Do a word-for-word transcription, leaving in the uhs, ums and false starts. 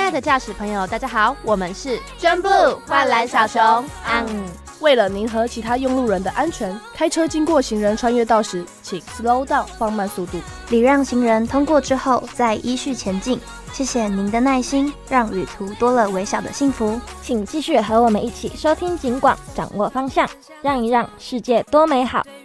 爱的驾驶朋友，大家好，我们是 John Blue 幻蓝小熊。嗯， 为了您和其他用路人的安全，开车经过行人穿越道时，请 slow down 放慢速度， 礼让行人通过之后再依序前进。谢谢您的耐心，让旅途多了微小的幸福。 请继续和我们一起收听警广，掌握方向，让一让，世界多美好。